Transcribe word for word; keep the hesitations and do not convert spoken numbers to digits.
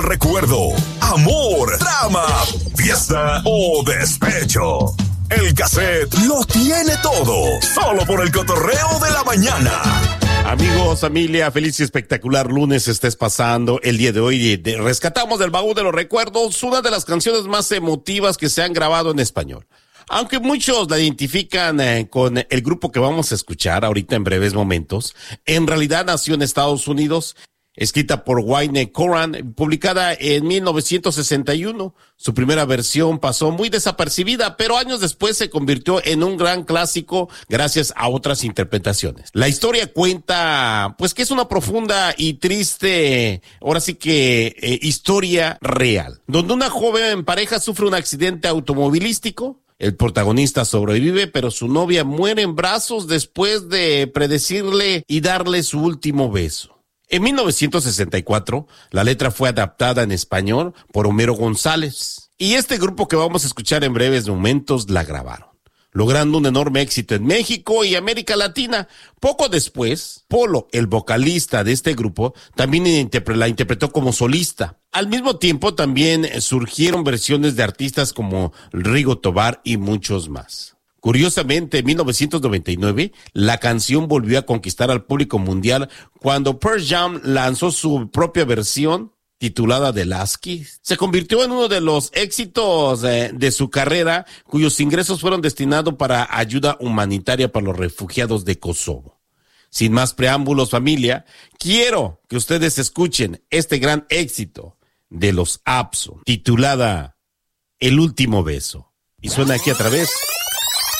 Recuerdo, amor, drama, fiesta o despecho. El cassette lo tiene todo, solo por el cotorreo de la mañana. Amigos, familia, feliz y espectacular lunes estés pasando. El día de hoy de, rescatamos del baúl de los recuerdos una de las canciones más emotivas que se han grabado en español. Aunque muchos la identifican eh, con el grupo que vamos a escuchar ahorita en breves momentos, en realidad nació en Estados Unidos. Escrita por Wayne Coran, publicada en mil novecientos sesenta y uno. Su primera versión pasó muy desapercibida, pero años después se convirtió en un gran clásico gracias a otras interpretaciones. La historia cuenta, pues, que es una profunda y triste, ahora sí que, eh, historia real, donde una joven pareja sufre un accidente automovilístico. El protagonista sobrevive, pero su novia muere en brazos después de predecirle y darle su último beso. En mil novecientos sesenta y cuatro, la letra fue adaptada en español por Homero González, y este grupo que vamos a escuchar en breves momentos la grabaron, logrando un enorme éxito en México y América Latina. Poco después, Polo, el vocalista de este grupo, también la interpretó como solista. Al mismo tiempo, también surgieron versiones de artistas como Rigo Tobar y muchos más. Curiosamente, en mil novecientos noventa y nueve, la canción volvió a conquistar al público mundial cuando Pearl Jam lanzó su propia versión titulada The Last Kiss. Se convirtió en uno de los éxitos eh, de su carrera, cuyos ingresos fueron destinados para ayuda humanitaria para los refugiados de Kosovo. Sin más preámbulos, familia, quiero que ustedes escuchen este gran éxito de los Abso, titulada El Último Beso. Y suena aquí a través